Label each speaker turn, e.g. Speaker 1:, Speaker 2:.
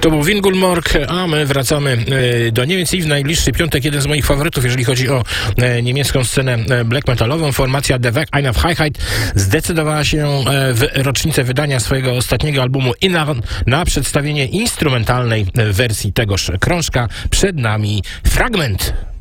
Speaker 1: To był Wingulmorg, a my wracamy do Niemiec i w najbliższy piątek jeden z moich faworytów, jeżeli chodzi o niemiecką scenę black metalową. Formacja Der Weg einer Freiheit zdecydowała się w rocznicę wydania swojego ostatniego albumu Innern na przedstawienie instrumentalnej wersji tegoż krążka. Przed nami fragment.